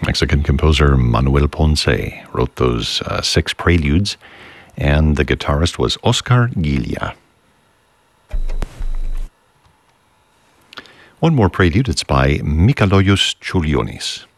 Mexican composer Manuel Ponce wrote those 6 preludes, and the guitarist was Oscar Gilla. One more prelude, it's by Mikalojus Čiurlionis.